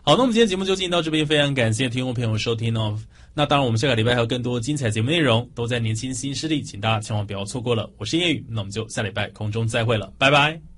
好，那我们今天节目就进行到这边，非常感谢听众朋友收听哦。那当然，我们下个礼拜还有更多精彩节目内容都在年轻新势力，请大家千万不要错过了。我是叶宇，那我们就下礼拜空中再会了，拜拜。